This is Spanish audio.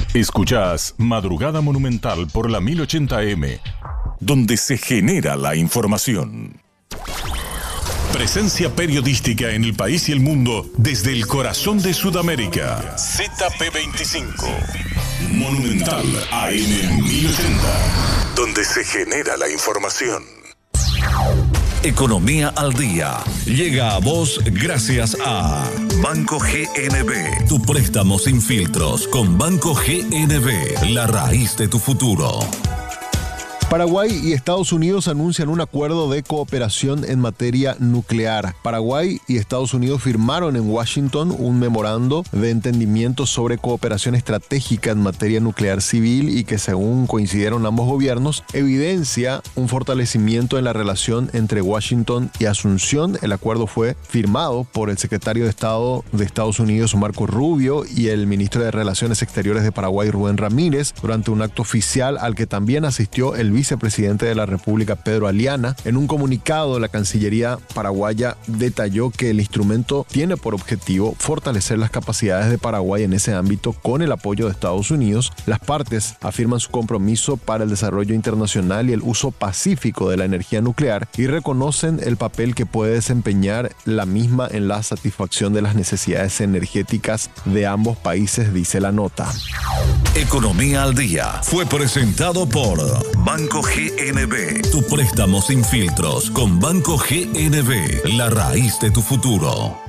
Escuchás Madrugada Monumental por la 1080M, donde se genera la información. Presencia periodística en el país y el mundo desde el corazón de Sudamérica. ZP25. Monumental AM 1080, donde se genera la información. Economía al día llega a vos gracias a Banco GNB. Tu préstamo sin filtros con Banco GNB, la raíz de tu futuro. Paraguay y Estados Unidos anuncian un acuerdo de cooperación en materia nuclear. Paraguay y Estados Unidos firmaron en Washington un memorando de entendimiento sobre cooperación estratégica en materia nuclear civil y que, según coincidieron ambos gobiernos, evidencia un fortalecimiento en la relación entre Washington y Asunción. El acuerdo fue firmado por el secretario de Estado de Estados Unidos, Marco Rubio, y el ministro de Relaciones Exteriores de Paraguay, Rubén Ramírez, durante un acto oficial al que también asistió el vicepresidente de la República, Pedro Aliana. En un comunicado, la Cancillería paraguaya detalló que el instrumento tiene por objetivo fortalecer las capacidades de Paraguay en ese ámbito con el apoyo de Estados Unidos. Las partes afirman su compromiso para el desarrollo internacional y el uso pacífico de la energía nuclear y reconocen el papel que puede desempeñar la misma en la satisfacción de las necesidades energéticas de ambos países, dice la nota. Economía al día fue presentado por Banco GNB. Tu préstamo sin filtros con Banco GNB, la raíz de tu futuro.